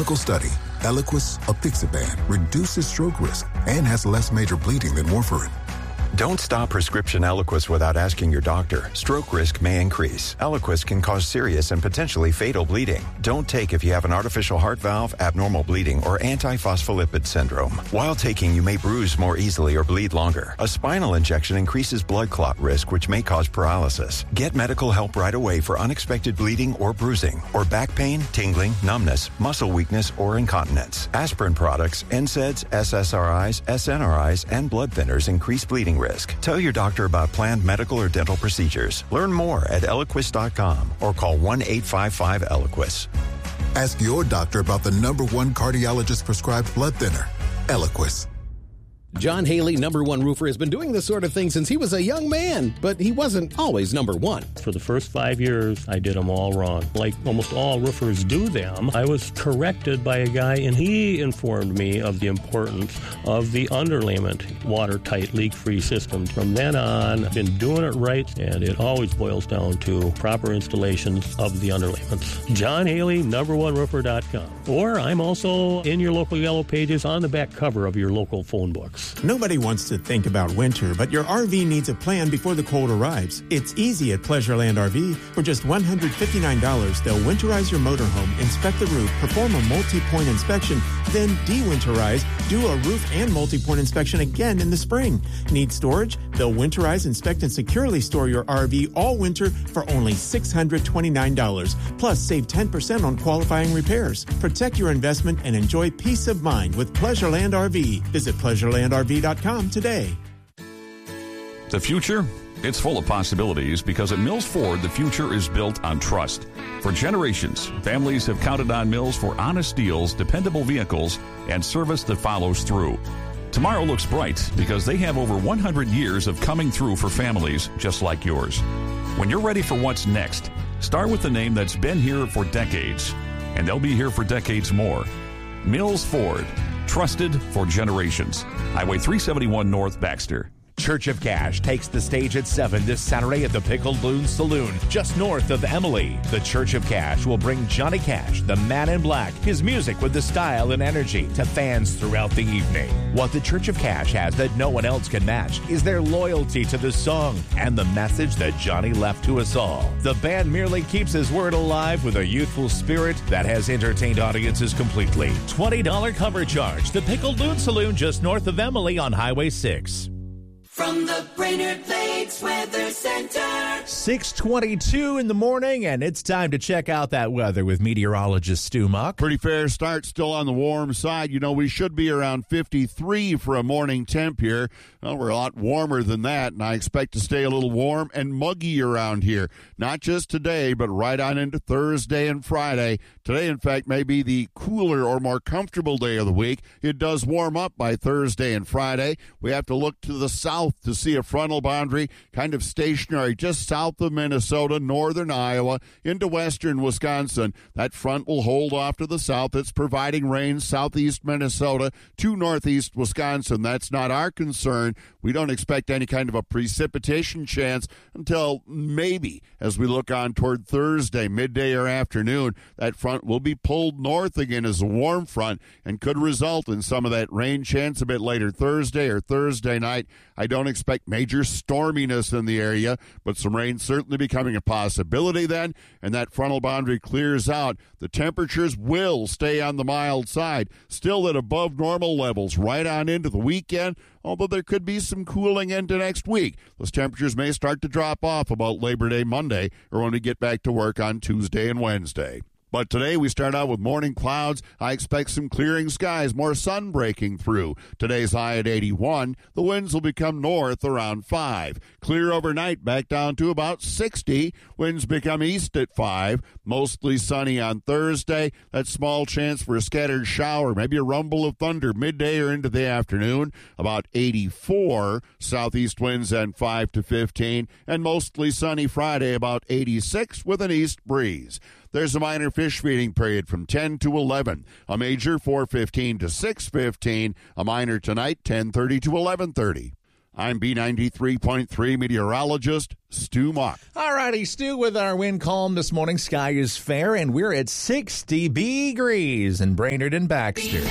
clinical study, Eliquis, apixaban, reduces stroke risk and has less major bleeding than warfarin. Don't stop prescription Eliquis without asking your doctor. Stroke risk may increase. Eliquis can cause serious and potentially fatal bleeding. Don't take if you have an artificial heart valve, abnormal bleeding, or antiphospholipid syndrome. While taking, you may bruise more easily or bleed longer. A spinal injection increases blood clot risk, which may cause paralysis. Get medical help right away for unexpected bleeding or bruising, or back pain, tingling, numbness, muscle weakness, or incontinence. Aspirin products, NSAIDs, SSRIs, SNRIs, and blood thinners increase bleeding risk. Tell your doctor about planned medical or dental procedures. Learn more at Eliquis.com or call 1-855-ELIQUIS. Ask your doctor about the #1 cardiologist prescribed blood thinner, Eliquis. John Haley, #1 roofer, has been doing this sort of thing since he was a young man, but he wasn't always #1. For the first 5 years, I did them all wrong. Like almost all roofers do them, I was corrected by a guy, and he informed me of the importance of the underlayment watertight, leak-free system. From then on, I've been doing it right, and it always boils down to proper installations of the underlayments. John Haley, #1roofer.com. Or I'm also in your local Yellow Pages on the back cover of your local phone books. Nobody wants to think about winter, but your RV needs a plan before the cold arrives. It's easy at Pleasureland RV. For just $159, they'll winterize your motorhome, inspect the roof, perform a multi-point inspection, then de-winterize, do a roof and multi-point inspection again in the spring. Need storage? They'll winterize, inspect, and securely store your RV all winter for only $629. Plus, save 10% on qualifying repairs. Protect your investment and enjoy peace of mind with Pleasureland RV. Visit PleasurelandRV.com today. The future? It's full of possibilities because at Mills Ford, the future is built on trust. For generations, families have counted on Mills for honest deals, dependable vehicles, and service that follows through. Tomorrow looks bright because they have over 100 years of coming through for families just like yours. When you're ready for what's next, start with the name that's been here for decades, and they'll be here for decades more. Mills Ford. Trusted for generations. Highway 371 North, Baxter. Church of Cash takes the stage at 7 this Saturday at the Pickled Loon Saloon, just north of Emily. The Church of Cash will bring Johnny Cash, the Man in Black, his music with the style and energy to fans throughout the evening. What the Church of Cash has that no one else can match is their loyalty to the song and the message that Johnny left to us all. The band merely keeps his word alive with a youthful spirit that has entertained audiences completely. $20 cover charge. The Pickled Loon Saloon, just north of Emily on Highway 6. From the Brainerd Lakes Weather Center. 6:22 in the morning, and it's time to check out that weather with meteorologist Stu Muck. Pretty fair start, still on the warm side. You know, we should be around 53 for a morning temp here. Well, we're a lot warmer than that, and I expect to stay a little warm and muggy around here. Not just today, but right on into Thursday and Friday. Today, in fact, may be the cooler or more comfortable day of the week. It does warm up by Thursday and Friday. We have to look to the south to see a frontal boundary kind of stationary just south of Minnesota, northern Iowa, into western Wisconsin. That front will hold off to the south. It's providing rain southeast Minnesota to northeast Wisconsin. That's not our concern. We don't expect any kind of a precipitation chance until maybe as we look on toward Thursday, midday or afternoon. That front will be pulled north again as a warm front and could result in some of that rain chance a bit later Thursday or Thursday night. I don't expect major storminess in the area, but some rain certainly becoming a possibility then, and that frontal boundary clears out. The temperatures will stay on the mild side, still at above normal levels right on into the weekend, although there could be some cooling into next week. Those temperatures may start to drop off about Labor Day Monday or when we get back to work on Tuesday and Wednesday. But today we start out with morning clouds. I expect some clearing skies, more sun breaking through. Today's high at 81. The winds will become north around 5. Clear overnight, back down to about 60. Winds become east at 5. Mostly sunny on Thursday. That small chance for a scattered shower, maybe a rumble of thunder midday or into the afternoon. About 84. Southeast winds and 5 to 15. And mostly sunny Friday, about 86 with an east breeze. There's a minor fish feeding period from 10 to 11. A major 4:15 to 6:15. A minor tonight 10:30 to 11:30. I'm B93.3 meteorologist Stu Mock. All righty, Stu, with our wind calm this morning, sky is fair, and we're at 60 degrees in Brainerd and Baxter.